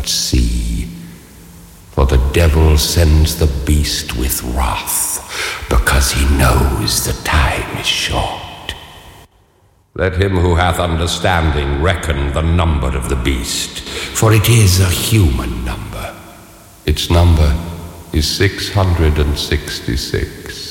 see. For the devil sends the beast with wrath, because he knows the time is short. Let him who hath understanding reckon the number of the beast, for it is a human number. Its number is 666.